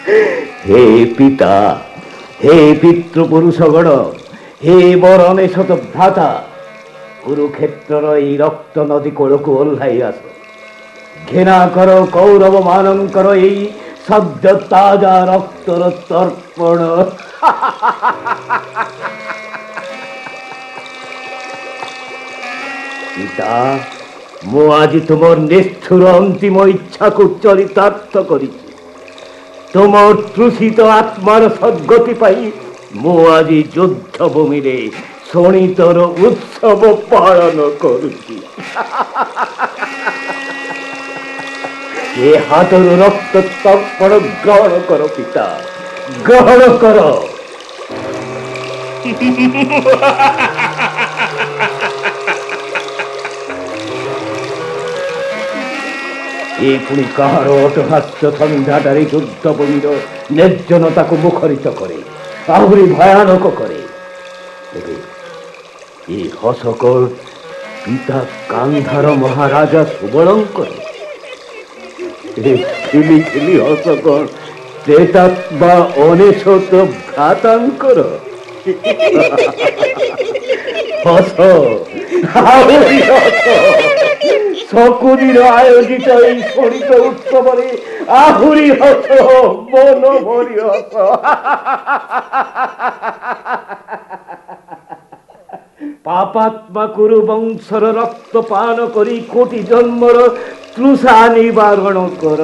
হে পিতা, হে পিতৃপুরুষগণ, হে বরণে শত ভ্রাতা, কুরুক্ষেত্রর এই রক্ত নদী কোଳକୁ ଓହ୍ଲାଇ ଆସ। ঘৃণা কর কৌরব ମାନଙ୍କର এই ସଦ୍ୟ ତାଜା ରକ୍ତର ତର୍ପଣ। ପିତା, ମୁଁ ଆଜି ତୁମର ନିଷ୍ଠୁର ଅନ୍ତିମ ଇଚ୍ଛାକୁ ଚରିତାର୍ଥ କରିଛି। ତୁମ ତୃଷିତ ଆତ୍ମାର ସଦ୍ଗତି ପାଇଁ ମୁଁ ଆଜି ଯୁଦ୍ଧ ଭୂମିରେ ଶୋଣିତର ଉତ୍ସବ ପାଳନ କରୁଛି। ଏ ହାତରୁ ରକ୍ତ ତର୍ପଣ ଗ୍ରହଣ କର ପିତା, ଗ୍ରହଣ କର। ଏ ପୁଣି କାହାର ଅଟହାସ୍ୟ ସନ୍ଧ୍ୟାଟାରେ ଯୁଦ୍ଧଭୂମିର ନିର୍ଜନତାକୁ ମୁଖରିତ କରେ, ଆହୁରି ଭୟାନକ କରେ। ତେବେ ଏ ହସକୋଟ ପିତା କାନ୍ଧାର ମହାରାଜା ସୁବଳଙ୍କର, ଏ ଖିଲି ଖିଲି ହସକୋଟ ପ୍ରେତାତ୍ମା ଅନେଶତ ଭ୍ରାତାଙ୍କର। ହସ, ଆହୁରି ହସ। ଶକୁନିର ଆୟୋଜିତ ଏହି ଶୋଣିତ ଉତ୍ସବରେ ଆହୁରି ହସ, ମନ ଭରି ହସ। ପାପାତ୍ମା କୁରୁ ବଂଶର ରକ୍ତ ପାନ କରି କୋଟି ଜନ୍ମର ତୃଷା ନିବାରଣ କର।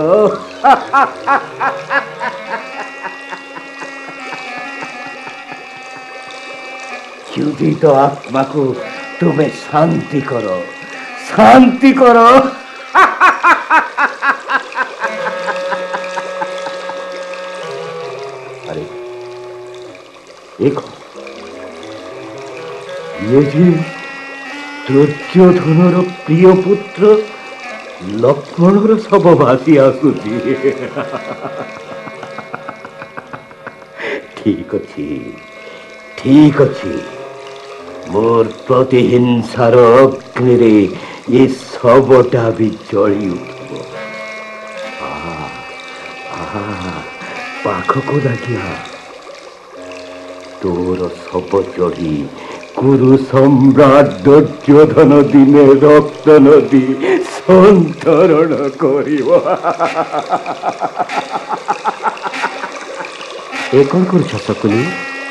क्षुधित आत्मा को तुम्हें शांति करो, शांति करो। अरे देखो, ये जी दुर्योधनर प्रिय पुत्र लक्ष्मणर सब भासी आसुची। ठीक अच्छी, ठीक अच्छी। मोर प्रतिहिंसार अग्नि रे ये सबटा भी जली उठब। पाख को लगिया तोर सब चढ़ी कुरु सम्राट दुर्योधन दिने रक्त नदी संतरण करिब। ए कौन कर शकुनी?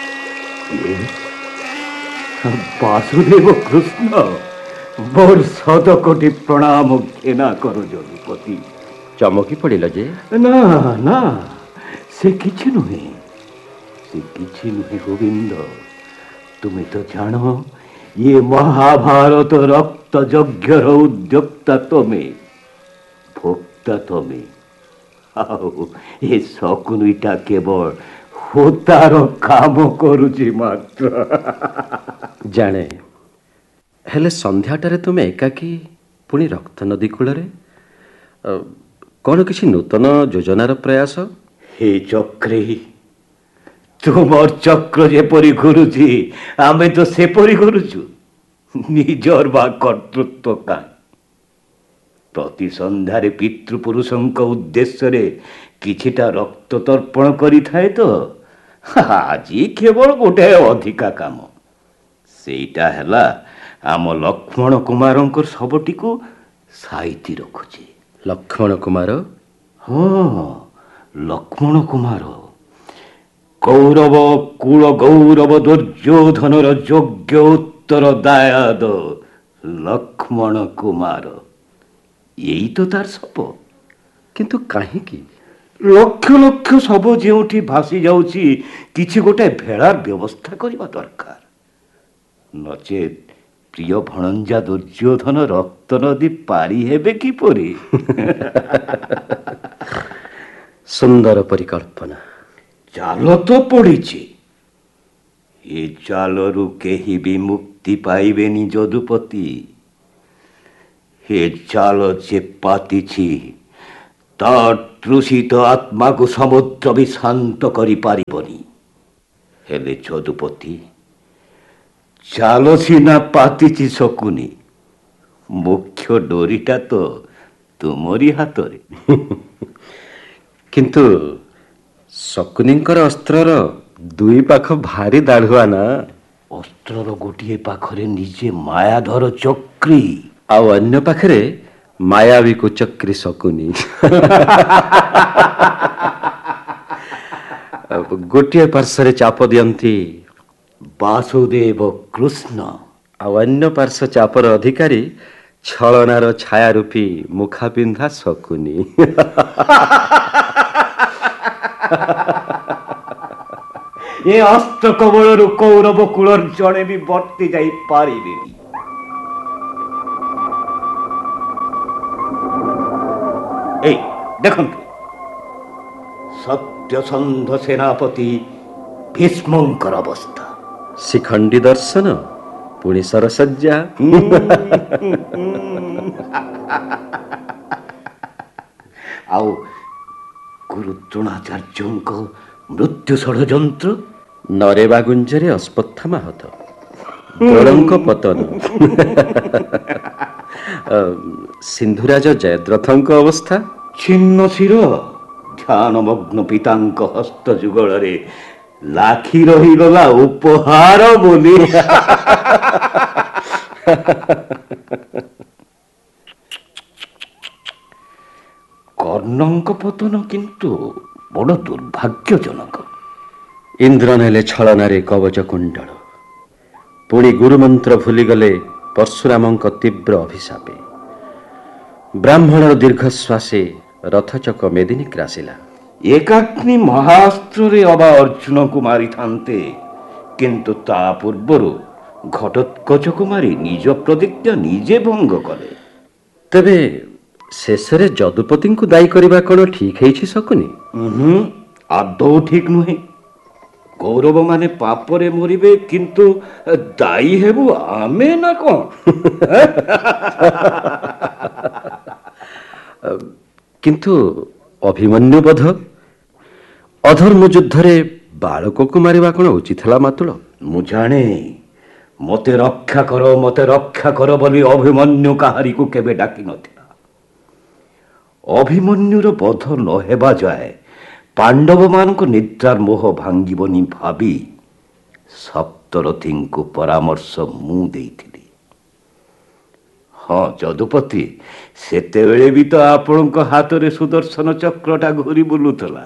वासुदेव कृष्ण, मोर शत कोटि प्रणाम घृणा करो जदुपति। चमकी पड़िल जे? ना ना, से किछि नुहे, से किछि नुहे गोविंद। तुम्हें तो जानो, ये महाभारत रक्त यज्ञर उद्योक्ता तमे, भोक्ता तमे। आओ ये शकुनीटा केवल होतार काम करुची मात्र। जाने हेले संध्याटारे तुमे एकाकी पुणी रक्त नदी कूलरे कौन किसी नूतन योजनार प्रयास? हे चक्रे, तुमर चक्र जेपरी घुरुची आमे तो सेपरी घुरुचु। निजर बा कर्तृत्व का प्रति संध्यारे पितृपुरुषंक उद्देश्य रे किछिटा रक्त तर्पण करि थाए तो आजी केवल गोटे अधिका काम, सेटा हैला आम लक्ष्मण कुमारंकर सबटी को साइती रखुची। लक्ष्मण कुमार? हाँ, लक्ष्मण कुमार कौरव कुल गौरव दुर्योधनर योग्य उत्तर दायाद लक्ष्मण कुमार। यही तो तार सप। किंतु काहे की लक्ष लक्ष सब जोठी भासी जाउची किछि गोटे भेड़ार व्यवस्था करबा दरकार। नचेत प्रिय भणंजा दुर्योधन रक्त नदी पारी हेबे कि परी? सुंदर परिकल्पना। चाल तो पड़ीची, ये चालरू केही भी मुक्ति पाइबेनी जदुपति। हे चाल जे पातिछि तार तृषित आत्मा को समुद्र भी शांत करि पारिबनी। हेले जदुपति, चाल सीना पातिछि शकुनी, मुख्य डोरीटा तो तुमरी हाथ रे। किंतु ଶକୁନିଙ୍କର ଅସ୍ତ୍ରର ଦୁଇ ପାଖ ଭାରି ଦାଢୁଆ ନା। ଅସ୍ତ୍ରର ଗୋଟିଏ ପାଖରେ ନିଜେ ମାୟାଧର ଚକ୍ରୀ, ଆଉ ଅନ୍ୟ ପାଖରେ ମାୟାବୀ କୁଚକ୍ରୀ ଶକୁନି। ଗୋଟିଏ ପାର୍ଶ୍ୱରେ ଚାପ ଦିଅନ୍ତି ବାସୁଦେବ କୃଷ୍ଣ, ଆଉ ଅନ୍ୟ ପାର୍ଶ୍ୱ ଚାପର ଅଧିକାରୀ ଛଳନାର ଛାୟା ରୂପୀ ମୁଖା ପିନ୍ଧା ଶକୁନି। ଏ ଅସ୍ତ୍ର କବଳରୁ କୌରବ କୂଳର ଜଣେ ବି ବର୍ତ୍ତି ଯାଇ ପାରିବେନି। ଏଇ ଦେଖନ୍ତୁ, ସତ୍ୟସନ୍ଧ ସେନାପତି ଭୀଷ୍ମଙ୍କର ଅବସ୍ଥା। ଶିଖଣ୍ଡୀ ଦର୍ଶନ, ପୁଣି ସରସଜ୍ଜା। ଆଉ ଗୁରୁ ଦ୍ରୋଣାଚାର୍ଯ୍ୟଙ୍କ ମୃତ୍ୟୁ ଷଡ଼ଯନ୍ତ୍ର, ନରେବା ଗୁଞ୍ଜରେ ଅଶ୍ୱତ୍ଥାମା ହତ, ଦ୍ରୋଣଙ୍କ ପତନ, ସିନ୍ଧୁରାଜ ଜୟଦ୍ରଥଙ୍କ ଅବସ୍ଥା, ଛିନ୍ନ ଶିର, ଧ୍ୟାନମଗ୍ନ ପିତାଙ୍କ ହସ୍ତ ଯୁଗଳରେ ଲାଖି ରହିଗଲା ଉପହାର ବୋଲି। କର୍ଣ୍ଣଙ୍କ ପତନ କିନ୍ତୁ ବଡ଼ ଦୁର୍ଭାଗ୍ୟଜନକ। ଇନ୍ଦ୍ର ନେଲେ ଛଳନାରେ କବଚ କୁଣ୍ଡଳ, ପୁଣି ଗୁରୁମନ୍ତ୍ର ଭୁଲିଗଲେ ପରଶୁରାମଙ୍କ ତୀବ୍ର ଅଭିଶାପେ। ବ୍ରାହ୍ମଣର ଦୀର୍ଘଶ୍ୱାସେ ରଥଚକ ମେଦିନୀ ଗ୍ରାସିଲା। ଏକାଗ୍ନି ମହାସ୍ତ୍ରରେ ଅବା ଅର୍ଜୁନକୁ ମାରିଥାନ୍ତେ, କିନ୍ତୁ ତା ପୂର୍ବରୁ ଘଟୋତ୍କଚକୁ ମାରି ନିଜ ପ୍ରତିଜ୍ଞା ନିଜେ ଭଙ୍ଗ କଲେ। ତେବେ ଶେଷରେ ଯଦୁପତିଙ୍କୁ ଦାୟୀ କରିବା କ'ଣ ଠିକ୍ ହେଇଛି ଶକୁନି? ଆଦୌ ଠିକ୍ ନୁହେଁ। କୌରବମାନେ ପାପରେ ମରିବେ, କିନ୍ତୁ ଦାୟୀ ହେବୁ ଆମେ ନା କ'ଣ? କିନ୍ତୁ ଅଭିମନ୍ୟୁ ବଧ, ଅଧର୍ମ ଯୁଦ୍ଧରେ ବାଳକକୁ ମାରିବା କ'ଣ ଉଚିତ ହେଲା ମାତୁଳ? ମୁଁ ଜାଣେ, ମୋତେ ରକ୍ଷା କର, ମୋତେ ରକ୍ଷା କର ବୋଲି ଅଭିମନ୍ୟୁ କାହାରିକୁ କେବେ ଡାକି ନଥିଲା। ଅଭିମନ୍ୟୁର ବଧ ନ ହେବା ଯାଏ ପାଣ୍ଡବମାନଙ୍କ ନିଦ୍ରାର ମୋହ ଭାଙ୍ଗିବନି ଭାବି ସପ୍ତରଥୀଙ୍କୁ ପରାମର୍ଶ ମୁଁ ଦେଇଥିଲି। ହଁ ଯଦୁପତି, ସେତେବେଳେ ବି ତ ଆପଣଙ୍କ ହାତରେ ସୁଦର୍ଶନ ଚକ୍ରଟା ଘୁରି ବୁଲୁଥିଲା।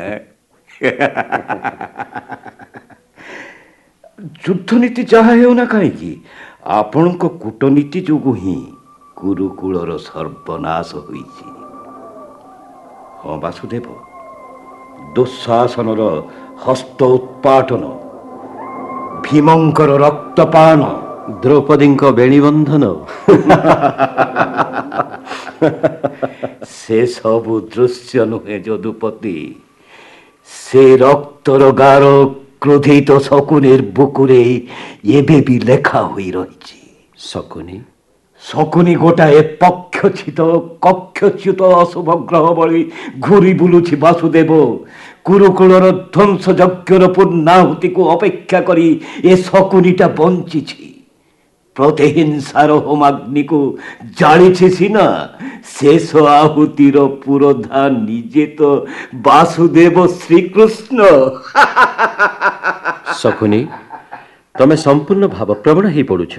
ଯୁଦ୍ଧନୀତି ଯାହା ହେଉନା କାହିଁକି, ଆପଣଙ୍କ କୂଟନୀତି ଯୋଗୁଁ ହିଁ କୁରୁକୁଳର ସର୍ବନାଶ ହୋଇଛି। ହଁ ବାସୁଦେବ, ଦୁଃଶାସନର ହସ୍ତ ଉତ୍ପାଟନ, ଭୀମଙ୍କର ରକ୍ତପାନ, ଦ୍ରୌପଦୀଙ୍କ ବେଣୀବନ୍ଧନ, ସେ ସବୁ ଦୃଶ୍ୟ ନୁହେଁ ଯଦୁପତି। ସେ ରକ୍ତର ଗାର କ୍ରୋଧିତ ଶକୁନିର ବୁକୁରେ ଏବେ ବି ଲେଖା ହୋଇ ରହିଛି। ଶକୁନି ଶକୁନି ଗୋଟାଏ କକ୍ଷଚ୍ୟୁତ ଅଶୁଭ ଗ୍ରହ ଭଳି ଘୁରି ବୁଲୁଛି ବାସୁଦେବ। କୁରୁକୁଳର ଧ୍ୱଂସ ଯଜ୍ଞର ପୂର୍ଣ୍ଣାହୁତିକୁ ଅପେକ୍ଷା କରି ଏ ଶକୁନିଟା ବଞ୍ଚିଛି। ପ୍ରତିହିଂସାର ହୋମାଗ୍ନିକୁ ଜାଳିଛି ସିନା, ଶେଷ ଆହୁତିର ପୁରୋଧା ନିଜେ ତ ବାସୁଦେବ ଶ୍ରୀକୃଷ୍ଣ। ଶକୁନି, ତମେ ସମ୍ପୂର୍ଣ୍ଣ ଭାବପ୍ରବଣ ହେଇ ପଡୁଛ।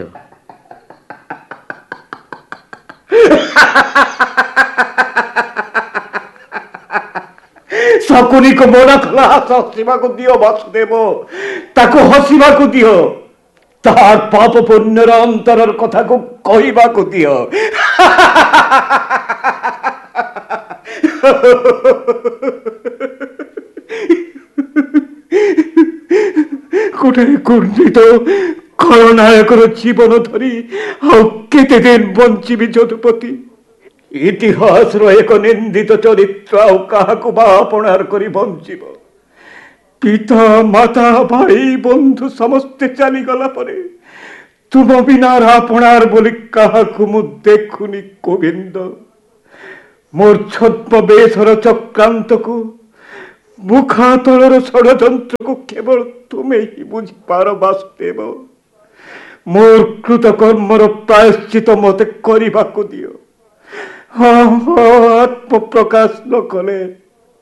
ଶକୁନିକୁ ମନ ଖୋଲା ହସିବାକୁ ଦିଅ ବାସୁଦେବ, ତାକୁ ହସିବାକୁ ଦିଅ, ତାର ପାପ ପୁଣ୍ୟର ଅନ୍ତରର କଥାକୁ କହିବାକୁ ଦିଅ। ଗୋଟାଏ କୁଣ୍ଡିତ ଖଳନାୟକର ଜୀବନ ଧରି ଆଉ କେତେ ଦିନ ବଞ୍ଚିବି ଯଦୁପତି? ଇତିହାସର ଏକ ନିନ୍ଦିତ ଚରିତ୍ର ଆଉ କାହାକୁ ବା ଆପଣାର କରି ବଞ୍ଚିବ? ପିତା, ମାତା, ଭାଇ, ବନ୍ଧୁ ସମସ୍ତେ ଚାଲିଗଲା ପରେ ତୁମ ବିନାର ଆପଣାର ବୋଲି କାହାକୁ ମୁଁ ଦେଖୁନି ଗୋବିନ୍ଦ। ମୋର ଛଦ୍ମ ବେଶର ଚକ୍ରାନ୍ତକୁ, ମୁଖାତଳର ଷଡ଼ଯନ୍ତ୍ରକୁ କେବଳ ତୁମେ ହିଁ ବୁଝିପାର ବାସୁଦେବ। ମୋର କୃତ କର୍ମର ପ୍ରାୟଶ୍ଚିତ ମୋତେ କରିବାକୁ ଦିଅ। ହଁ, ଆତ୍ମପ୍ରକାଶ ନ କଲେ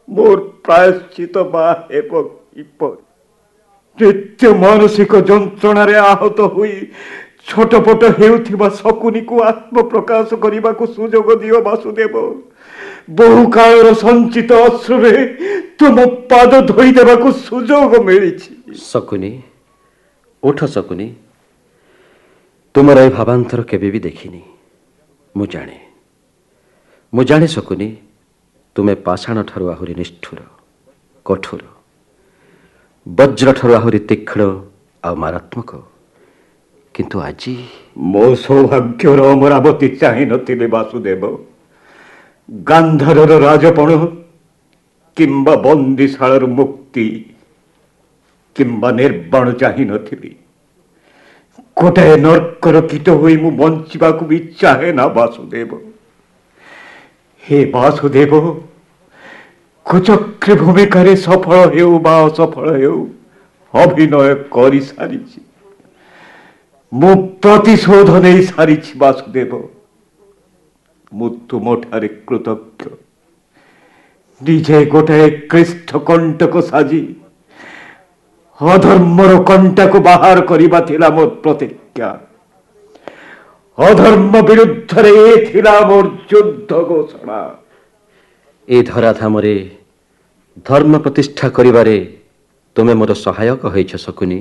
मोर प्रायश्चित बा हेब किपरि? नित्य मानसिक जंत्रणारे आहत होई छटपट हेउथिबा शकुनी को आत्म प्रकाश करने को सुजोग दियो वासुदेव। बहु कालर संचित अश्रुरे तुम पाद धोई देबाकू सुजोग मिली। शकुनी उठ शकुनी, तुमर ए भावांतर केबे भी देखिनी। मु जाने शकुनी, तुमे पाषाण ठारू आहुरी निष्ठुर कठोर, वज्र ठारू आहुरी तीक्ष्ण आ मारात्मक। किंतु आजी मो सौभाग्यर अमरावती चाहि नथिले वासुदेव। गांधारर राजपण किंबा बंदीशाळर मुक्ति किंबा निर्वाण चाहि नथिली। गोटाए नर्कर कीट होई मु बंचिबाकू भी चाहे ना वासुदेव। हे वासुदेव, कुचक्री भूमिकारे सफल हेउ बा असफल हेउ अभिनय करि सारिछि। मु प्रतिशोध नहीं सारिछि वासुदेव। मु तुमठारे कृतज्ञ। निजे गोटाए कृष्ठ कंटक साजी अधर्मर कंटाक बाहर करिबा थिला मोर प्रतिज्ञा। अधर्म विरुद्ध रे थिला मोर युद्ध घोषणा। ए धराधामरे धर्म प्रतिष्ठा करिबारे तुमे मोर सहायक होइछ शकुनी।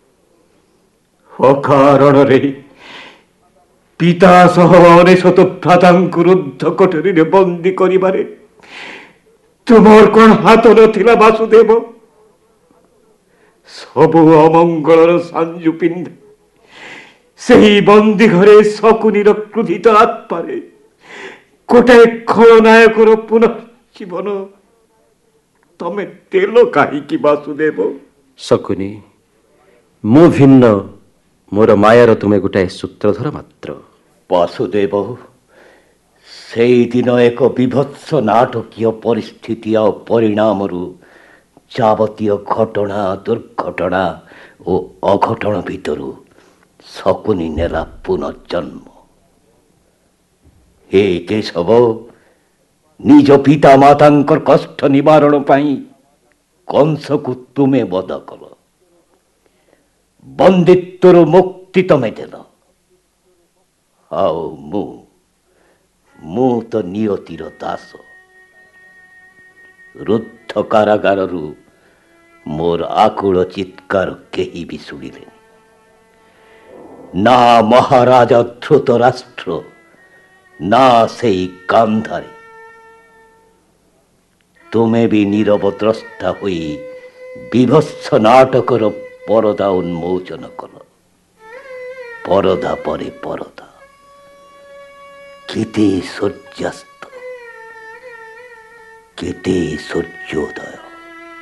अकारण रे पिता सह अनेशत भ्रातांकु रुद्ध कोठरी बंदी करिबारे तुमर कोन हाथ नथिला वासुदेव? सबु अमंगलर सांजु पिंध सही बंदी घरे शकुनीर क्रोधित आत्मारे गोटाए खलनायकर पुनर्जीवन तमे तेल काहीकि वासुदेव? शकुनी मु भिन्न, मोर मायार तुमे गोटाए सूत्रधर मात्र। वासुदेव, से दिन एक विभत्स नाटकीय परिस्थिति आ परिणाम जावतीय घटना दुर्घटना और अघटन भितरु शकुनी नेला पुनर्जन्म। हे केशव, निज पिता मातांकर कष्ट निवारण पाई कंस को तुमे बध कल। बंदित्वर मुक्ति तमे देल। आओ मु तो नियतिर दास। रुद्ध कारागार मोर आकुल चित्कार केही भी शुणिले ना महाराजा धृतराष्ट्र ना सेई गांधारी। तुमे भी नीरव द्रष्टा हुई विभत्स नाटकर परदा उन्मोचन कल। परदा परे परदा, केते सूर्यास्त केते सूर्योदय।